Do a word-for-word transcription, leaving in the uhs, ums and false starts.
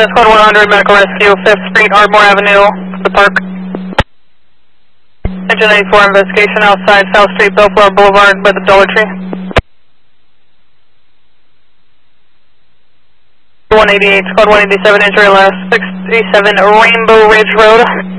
is Code one hundred, Medical Rescue, fifth Street, Ardmore Avenue, the park. Engine eighty-four investigation outside South Street, Bellflower Boulevard by the Dollar Tree. one eighty-eight, Code one eighty-seven, injury last, six eighty-seven Rainbow Ridge Road.